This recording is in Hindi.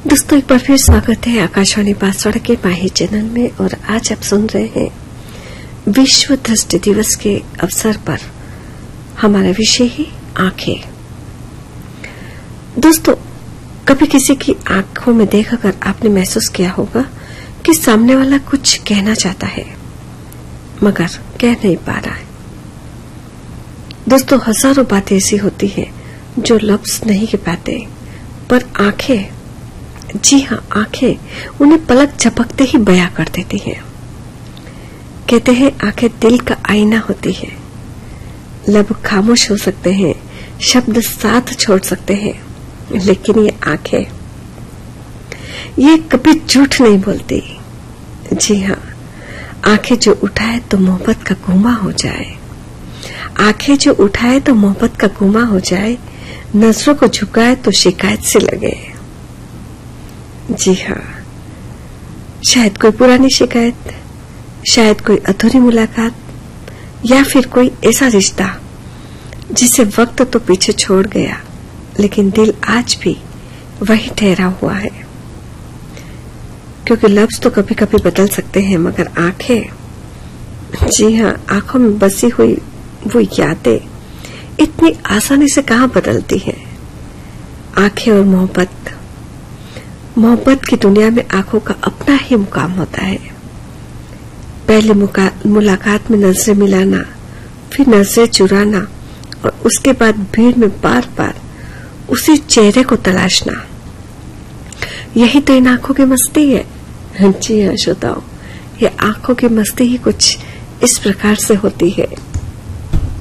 दोस्तों, एक बार फिर स्वागत है आकाशवाणी बांसवाड़ा के माही चैनल में। और आज आप सुन रहे हैं विश्व दृष्टि दिवस के अवसर पर हमारा विषय है आंखें। दोस्तों, कभी किसी की आंखों में देखकर आपने महसूस किया होगा कि सामने वाला कुछ कहना चाहता है मगर कह नहीं पा रहा है। दोस्तों, हजारों बातें ऐसी होती हैं जो लफ्ज नहीं कह पाते, पर आंखें, जी हां, आंखें उन्हें पलक झपकते ही बयां कर देती हैं। कहते हैं आंखें दिल का आईना होती है। लब खामोश हो सकते हैं, शब्द साथ छोड़ सकते हैं, लेकिन ये आंखें, ये कभी झूठ नहीं बोलती। जी हां, आंखें जो उठाए तो मोहब्बत का गुमा हो जाए, आंखें जो उठाए तो मोहब्बत का गुमा हो जाए, नजरों को झुकाए तो शिकायत से लगे। जी हां, शायद कोई पुरानी शिकायत, शायद कोई अधूरी मुलाकात, या फिर कोई ऐसा रिश्ता जिसे वक्त तो पीछे छोड़ गया, लेकिन दिल आज भी वही ठहरा हुआ है। क्योंकि लफ्ज तो कभी कभी बदल सकते हैं, मगर आंखें, जी हां, आंखों में बसी हुई वो यादें इतनी आसानी से कहां बदलती हैं। आंखें और मोहब्बत की दुनिया में आंखों का अपना ही मुकाम होता है। पहली मुलाकात में नजरें मिलाना, फिर नजरें चुराना, और उसके बाद भीड़ में बार बार उसी चेहरे को तलाशना, यही तो इन आंखों की मस्ती है। जी हाँ श्रोताओ, ये आंखों की मस्ती ही कुछ इस प्रकार से होती है।